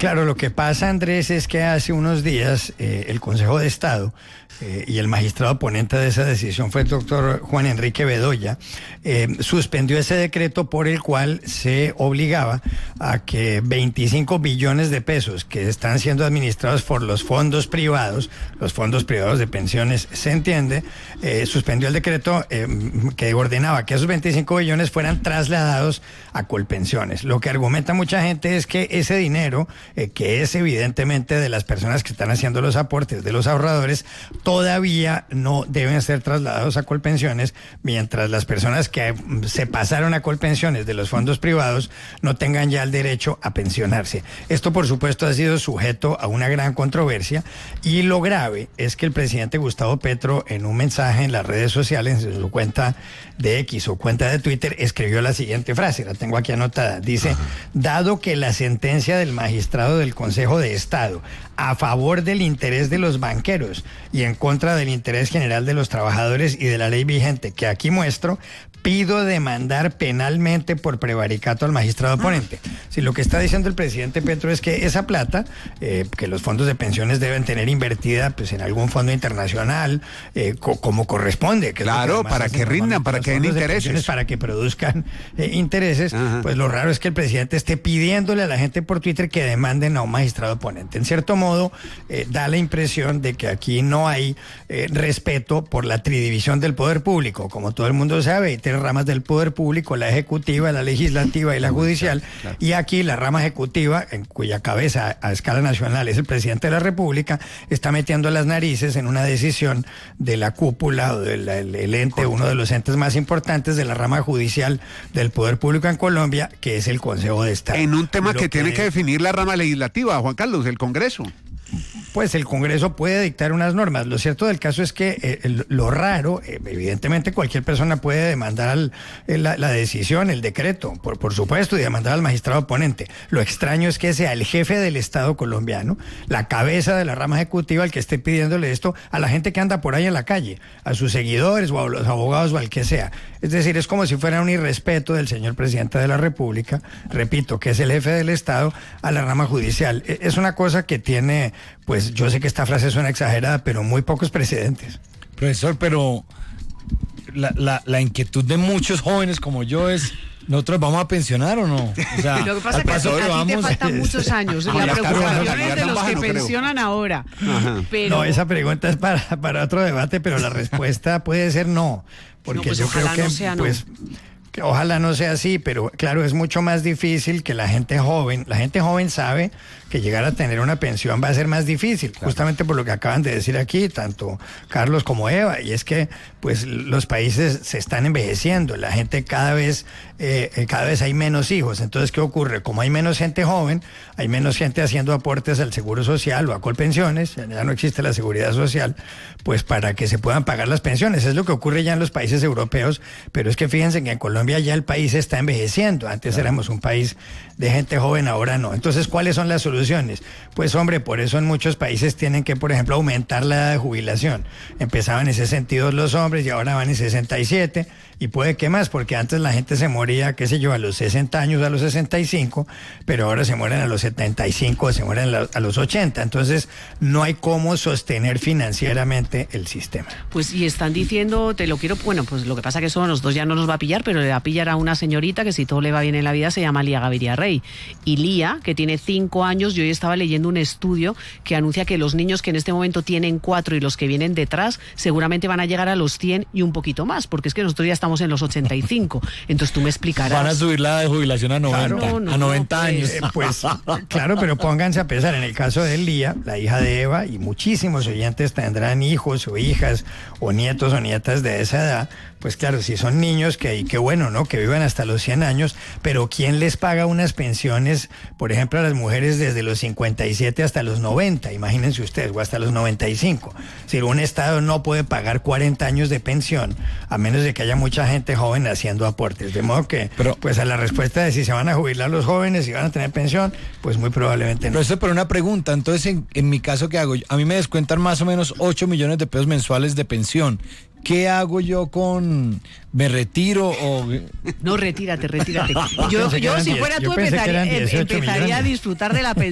Claro, lo que pasa, Andrés, es que hace unos días el Consejo de Estado y el magistrado ponente de esa decisión fue el doctor Juan Enrique Bedoya, suspendió ese decreto por el cual se obligaba a que 25 billones de pesos que están siendo administrados por los fondos privados de pensiones, se entiende, suspendió el decreto que ordenaba que esos 25 billones fueran trasladados a Colpensiones. Lo que argumenta mucha gente es que ese dinero, que es evidentemente de las personas que están haciendo los aportes, de los ahorradores, todavía no deben ser trasladados a Colpensiones, mientras las personas que se pasaron a Colpensiones de los fondos privados no tengan ya el derecho a pensionarse. Esto, por supuesto, ha sido sujeto a una gran controversia, y lo grave es que el presidente Gustavo Petro, en un mensaje en las redes sociales, en su cuenta de X o cuenta de Twitter, escribió la siguiente frase, la tengo aquí anotada, dice: dado que la sentencia del magistrado del Consejo de Estado a favor del interés de los banqueros y en contra del interés general de los trabajadores y de la ley vigente que aquí muestro, pido demandar penalmente por prevaricato al magistrado ponente. Si lo que está diciendo el presidente Petro es que esa plata, que los fondos de pensiones deben tener invertida pues en algún fondo internacional, como corresponde. Que claro, para que rindan, para que den intereses. Para que produzcan intereses. Pues lo raro es que el presidente esté pidiéndole a la gente por Twitter que demanden a un magistrado ponente. En cierto modo, da la impresión de que aquí no hay respeto por la tridivisión del poder público. Como todo el mundo sabe, hay tres ramas del poder público: la ejecutiva, la legislativa y la judicial. Claro. Y aquí la rama ejecutiva, en cuya cabeza a escala nacional es el presidente de la República, está metiendo las narices en una decisión de la cúpula o del ente, uno de los entes más importantes de la rama judicial del poder público en Colombia, que es el Consejo de Estado. En un tema que tiene que definir la rama legislativa, Juan Carlos, el Congreso. Pues el Congreso puede dictar unas normas. Lo cierto del caso es que lo raro, evidentemente cualquier persona puede demandar la decisión, el decreto, por supuesto, y demandar al magistrado ponente. Lo extraño es que sea el jefe del Estado colombiano, la cabeza de la rama ejecutiva, el que esté pidiéndole esto a la gente que anda por ahí en la calle, a sus seguidores o a los abogados o al que sea. Es decir, es como si fuera un irrespeto del señor presidente de la República, repito, que es el jefe del Estado, a la rama judicial. Es una cosa que tiene, pues yo sé que esta frase suena exagerada, pero muy pocos precedentes. Profesor, pero la inquietud de muchos jóvenes como yo es: ¿nosotros vamos a pensionar o no? O sea, lo que pasa es que a ti te faltan muchos años. La preocupación es de los que pensionan ahora. Pero... No, esa pregunta es para otro debate, pero la respuesta puede ser no. Porque no, pues yo creo que no sea pues, que ojalá no sea así, pero claro, es mucho más difícil que la gente joven sabe que llegar a tener una pensión va a ser más difícil, claro, justamente por lo que acaban de decir aquí, tanto Carlos como Eva, y es que pues los países se están envejeciendo, la gente cada vez hay menos hijos. Entonces, ¿qué ocurre? Como hay menos gente joven, hay menos gente haciendo aportes al Seguro Social o a Colpensiones, ya no existe la Seguridad Social, pues para que se puedan pagar las pensiones. Es lo que ocurre ya en los países europeos, pero es que fíjense que en Colombia ya el país está envejeciendo. Antes éramos un país de gente joven, ahora no. Entonces, ¿cuáles son las soluciones? Pues hombre, por eso en muchos países tienen que, por ejemplo, aumentar la edad de jubilación. Empezaban en ese sentido los hombres y ahora van en 67, y puede que más, porque antes la gente se moría, qué sé yo, a los 60 años, a los 65, pero ahora se mueren a los 75, se mueren a los 80. Entonces, no hay cómo sostener financieramente el sistema. Pues y están diciendo, bueno, pues lo que pasa que eso a nosotros ya no nos va a pillar, pero le va a pillar a una señorita que, si todo le va bien en la vida, se llama Lía Gaviria Rey. Y Lía, que tiene 5 años, yo hoy estaba leyendo un estudio que anuncia que los niños que en este momento tienen 4 y los que vienen detrás seguramente van a llegar a los 100 y un poquito más, porque es que nosotros ya estamos en los 85. Entonces tú me explicarás. Van a subir la de jubilación a 90, claro, a 90 años. Pues claro, pero pónganse a pensar, en el caso de Lía, la hija de Eva, y muchísimos oyentes tendrán hijos o hijas o nietos o nietas de esa edad, pues claro, si son niños, qué bueno, ¿no? Que vivan hasta los 100 años, pero ¿quién les paga unas pensiones, por ejemplo, a las mujeres desde los 57 hasta los 90? Imagínense ustedes, o hasta los 95. Si un Estado no puede pagar 40 años de pensión, a menos de que haya mucha gente joven haciendo aportes. De modo que, pues a la respuesta de si se van a jubilar los jóvenes y van a tener pensión, pues muy probablemente no. Pero una pregunta, entonces en mi caso, ¿qué hago? A mí me descuentan más o menos 8 millones de pesos mensuales de pensión. ¿Qué hago yo me retiro o...? No, retírate. Yo si fuera tú empezaría a disfrutar de la pensión.